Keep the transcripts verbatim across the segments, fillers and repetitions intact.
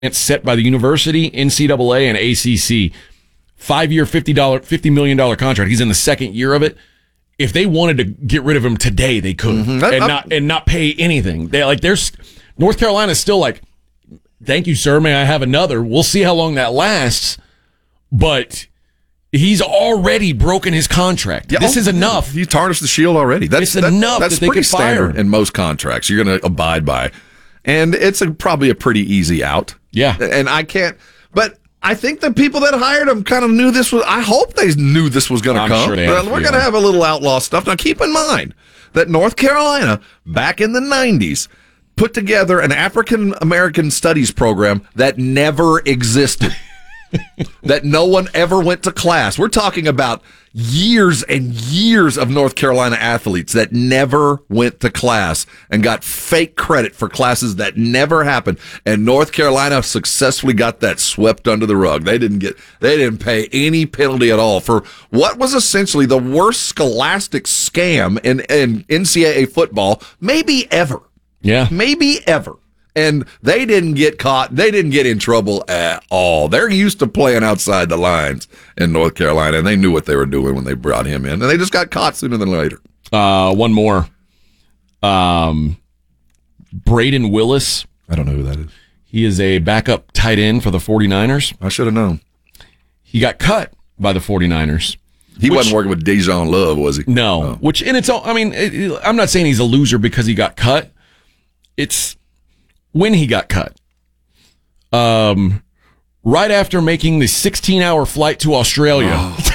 set by the university, N C double A, and A C C. Five-year, fifty dollars, fifty million dollars contract. He's in the second year of it. If they wanted to get rid of him today, they could, mm-hmm. and not and not pay anything. They like there's North Carolina's still like, thank you, sir. May I have another? We'll see how long that lasts. But he's already broken his contract. Yeah, this oh, is enough. You tarnished the shield already. That's it's that, enough That's that they pretty could fire standard him. in most contracts. You're going to abide by, and it's a, probably a pretty easy out. Yeah, and I can't. But I think the people that hired him kind of knew this was. I hope they knew this was going to come. Sure they We're going to have a little outlaw stuff. Now, keep in mind that North Carolina back in the nineties put together an African American studies program that never existed. That no one ever went to class. We're talking about years and years of North Carolina athletes that never went to class and got fake credit for classes that never happened. And North Carolina successfully got that swept under the rug. They didn't get, they didn't pay any penalty at all for what was essentially the worst scholastic scam in, in N C double A football, maybe ever. Yeah. Maybe ever. And they didn't get caught. They didn't get in trouble at all. They're used to playing outside the lines in North Carolina, and they knew what they were doing when they brought him in. And they just got caught sooner than later. Uh, one more. Um, Braden Willis. I don't know who that is. He is a backup tight end for the 49ers. I should have known. He got cut by the 49ers. He which, wasn't working with Dejon Love, was he? No. Oh. Which, in its own, I mean, it, I'm not saying he's a loser because he got cut. It's when he got cut. Um, right after making the sixteen-hour flight to Australia.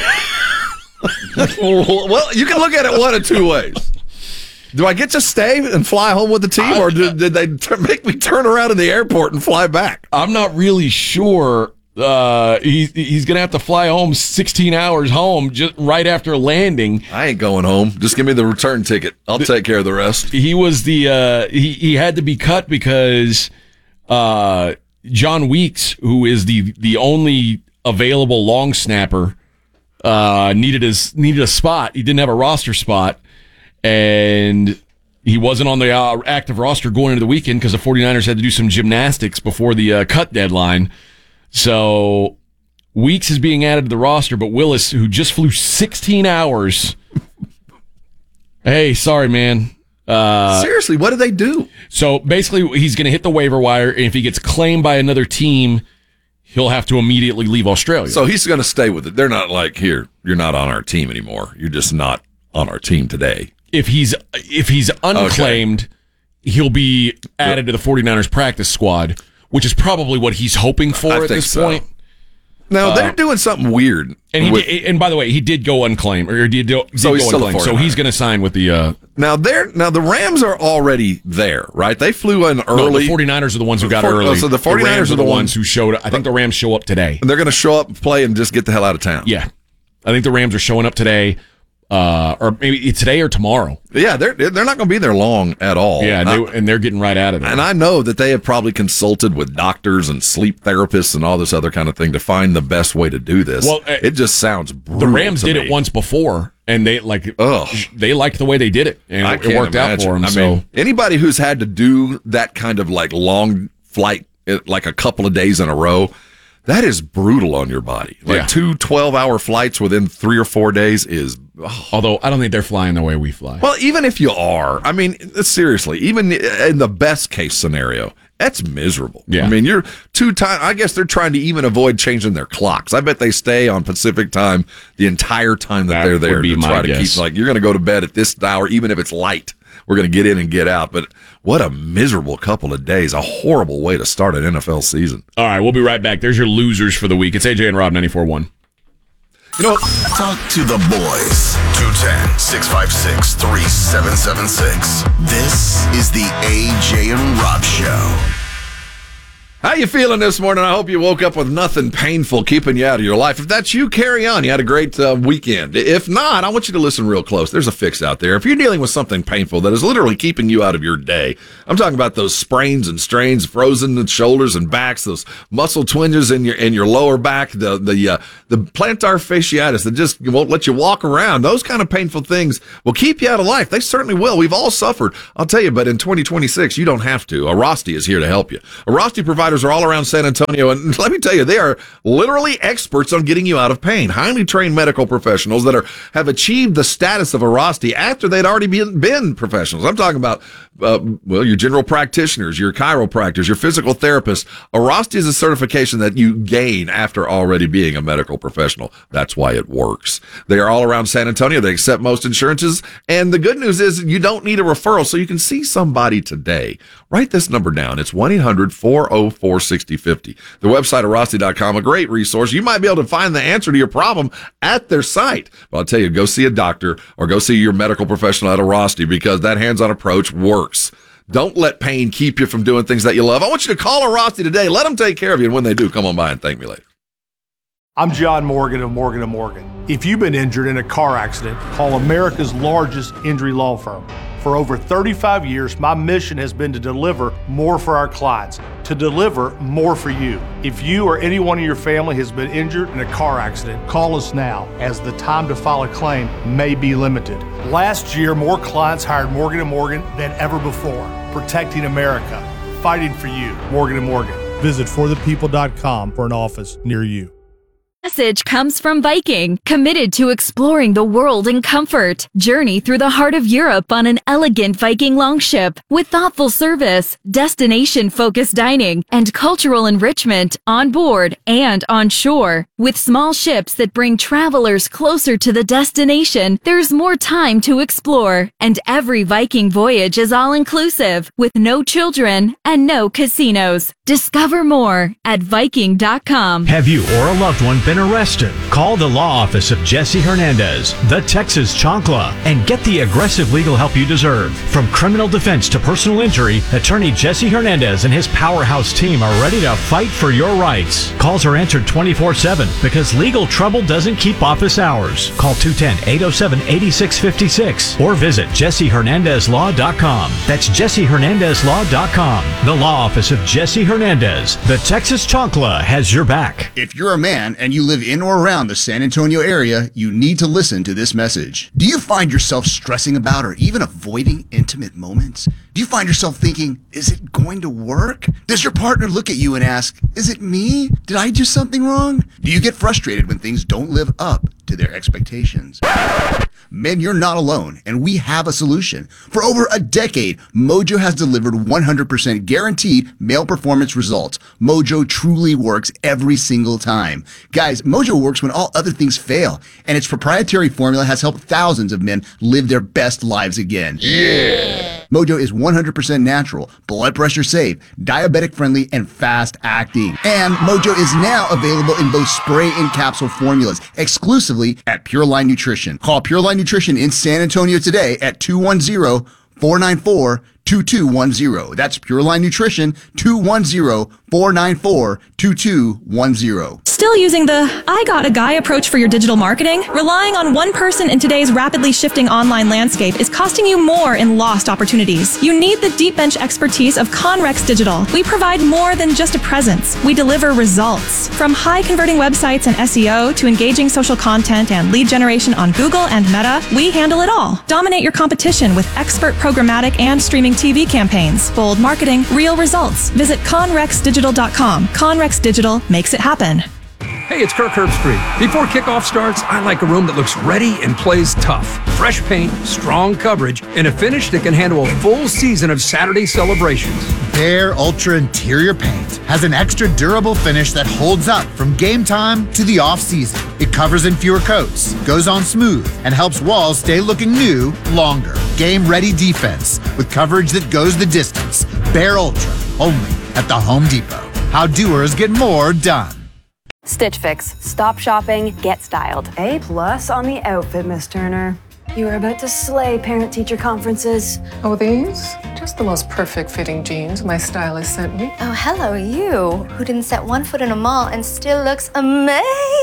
Oh. Well, you can look at it one of two ways. Do I get to stay and fly home with the team, I, or did, did they t- make me turn around in the airport and fly back? I'm not really sure. Uh, he, he's going to have to fly home sixteen hours home just right after landing. I ain't going home. Just give me the return ticket. I'll take care of the rest. He was the, uh, he, he had to be cut because, uh, John Weeks, who is the, the only available long snapper, uh, needed his, needed a spot. He didn't have a roster spot, and he wasn't on the uh, active roster going into the weekend because the 49ers had to do some gymnastics before the uh, cut deadline. So Weeks is being added to the roster, but Willis, who just flew sixteen hours, hey, sorry, man. Uh, Seriously, what did they do? So basically, he's going to hit the waiver wire, and if he gets claimed by another team, he'll have to immediately leave Australia. So he's going to stay with it. They're not like, here, you're not on our team anymore. You're just not on our team today. If he's if he's unclaimed, okay. he'll be added to the 49ers practice squad, which is probably what he's hoping for I at this so. point. Now, uh, they're doing something weird. And he with, did, and by the way, he did go unclaimed, or did, did so go he's still unclaimed. a So he's going to sign with the. Uh, now they're now the Rams are already there, right? They flew in early. No, the 49ers are the ones who got For, early. Oh, so the 49ers the Rams are the ones ones who showed up. I think the Rams show up today. And they're going to show up, play, and just get the hell out of town. Yeah, I think the Rams are showing up today. Uh, or maybe today or tomorrow. Yeah, they're they're not going to be there long at all. Yeah, and, I, they, and they're getting right out of there. And I know that they have probably consulted with doctors and sleep therapists and all this other kind of thing to find the best way to do this. Well, uh, it just sounds brutal. The Rams to did me. it once before, and they like Ugh. they liked the way they did it, and I it, can't it worked imagine. out for them. I so mean, anybody who's had to do that kind of like long flight, like a couple of days in a row. That is brutal on your body. Like yeah. two twelve-hour flights within three or four days is... Oh. Although, I don't think they're flying the way we fly. Well, even if you are, I mean, seriously, even in the best case scenario, that's miserable. Yeah. I mean, you're two times... I guess they're trying to even avoid changing their clocks. I bet they stay on Pacific time the entire time that, that they're there would be to my try to guess. keep... Like, you're going to go to bed at this hour, even if it's light. We're going to get in and get out. But what a miserable couple of days. A horrible way to start an N F L season. All right, we'll be right back. There's your losers for the week. It's A J and Rob, ninety-four point one. You know, talk to the boys. two one zero, six five six, three seven seven six. This is the A J and Rob Show. How you feeling this morning? I hope you woke up with nothing painful keeping you out of your life. If that's you, carry on. You had a great uh, weekend. If not, I want you to listen real close. There's a fix out there. If you're dealing with something painful that is literally keeping you out of your day, I'm talking about those sprains and strains, frozen shoulders and backs, those muscle twinges in your in your lower back, the the uh, the plantar fasciitis that just won't let you walk around. Those kind of painful things will keep you out of life. They certainly will. We've all suffered. I'll tell you, but in twenty twenty-six, you don't have to. Arasti is here to help you. Arasti providers providers are all around San Antonio, and let me tell you, they are literally experts on getting you out of pain. Highly trained medical professionals that are have achieved the status of Arasti after they'd already been, been professionals. I'm talking about, uh, well, your general practitioners, your chiropractors, your physical therapists. Arasti is a certification that you gain after already being a medical professional. That's why it works. They are all around San Antonio. They accept most insurances, and the good news is you don't need a referral, so you can see somebody today. Write this number down. It's one eight hundred four oh four six oh five oh. The website, arasti dot com, a great resource. You might be able to find the answer to your problem at their site. But I'll tell you, go see a doctor or go see your medical professional at Arasti, because that hands-on approach works. Don't let pain keep you from doing things that you love. I want you to call Arasti today. Let them take care of you. And when they do, come on by and thank me later. I'm John Morgan of Morgan and Morgan. If you've been injured in a car accident, call America's largest injury law firm. For over thirty-five years, my mission has been to deliver more for our clients, to deliver more for you. If you or anyone in your family has been injured in a car accident, call us now, as the time to file a claim may be limited. Last year, more clients hired Morgan and Morgan than ever before, protecting America, fighting for you. Morgan and Morgan. Visit for the people dot com for an office near you. Message comes from Viking, committed to exploring the world in comfort. Journey through the heart of Europe on an elegant Viking longship with thoughtful service, destination-focused dining, and cultural enrichment on board and on shore. With small ships that bring travelers closer to the destination, there's more time to explore. And every Viking voyage is all-inclusive, with no children and no casinos. Discover more at viking dot com. Have you or a loved one been arrested? Call the law office of Jesse Hernandez, the Texas Chancla, and get the aggressive legal help you deserve. From criminal defense to personal injury, attorney Jesse Hernandez and his powerhouse team are ready to fight for your rights. Calls are answered twenty-four seven because legal trouble doesn't keep office hours. Call two one zero, eight oh seven, eight six five six or visit jesse hernandez law dot com. That's jesse hernandez law dot com. The law office of Jesse Hernandez, the Texas Chancla, has your back. If you're a man and you live in or around the San Antonio area, you need to listen to this message. Do you find yourself stressing about or even avoiding intimate moments? Do you find yourself thinking, is it going to work? Does your partner look at you and ask, is it me? Did I do something wrong? Do you get frustrated when things don't live up to their expectations? Men, you're not alone, and we have a solution. For over a decade, Mojo has delivered one hundred percent guaranteed male performance results. Mojo truly works every single time. Guys, Mojo works when all other things fail, and its proprietary formula has helped thousands of men live their best lives again. Yeah! Mojo is one hundred percent natural, blood pressure safe, diabetic friendly, and fast acting. And Mojo is now available in both spray and capsule formulas, exclusively at Pure Line Nutrition. Call Pure Line Nutrition in San Antonio today at two one zero, four nine four, two two one zero. That's Pure Line Nutrition, two one zero, four nine four, two two one zero. Still using the I got a guy approach for your digital marketing? Relying on one person in today's rapidly shifting online landscape is costing you more in lost opportunities. You need the deep bench expertise of Conrex Digital. We provide more than just a presence. We deliver results. From high converting websites and S E O to engaging social content and lead generation on Google and Meta, we handle it all. Dominate your competition with expert programmatic and streaming T V campaigns. Bold marketing, real results. Visit conrex digital dot com. Conrex Digital makes it happen. Hey, it's Kirk Herbstreit. Before kickoff starts, I like a room that looks ready and plays tough. Fresh paint, strong coverage, and a finish that can handle a full season of Saturday celebrations. Behr Ultra Interior Paint has an extra durable finish that holds up from game time to the off-season. It covers in fewer coats, goes on smooth, and helps walls stay looking new longer. Game-ready defense with coverage that goes the distance. Behr Ultra, only at the Home Depot. How doers get more done. Stitch Fix. Stop shopping, get styled. A plus on the outfit, Miss Turner. You are about to slay parent-teacher conferences. Oh, these? Just the most perfect fitting jeans my stylist sent me. Oh, hello, you, who didn't set one foot in a mall and still looks amazing.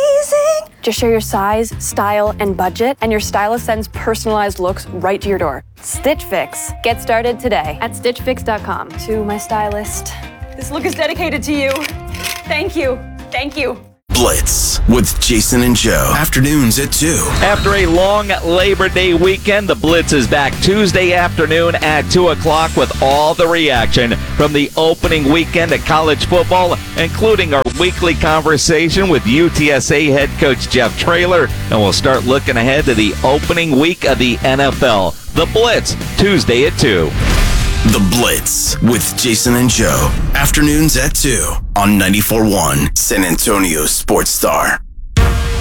Just share your size, style, and budget, and your stylist sends personalized looks right to your door. Stitch Fix. Get started today at stitch fix dot com. To my stylist, this look is dedicated to you. Thank you. Thank you. Blitz with Jason and Joe. Afternoons at two. After a long Labor Day weekend, the Blitz is back Tuesday afternoon at two o'clock with all the reaction from the opening weekend of college football, including our weekly conversation with U T S A head coach Jeff Traylor, and we'll start looking ahead to the opening week of the N F L. The Blitz, Tuesday at two. The Blitz with Jason and Joe. Afternoons at two on ninety-four point one San Antonio Sports Star.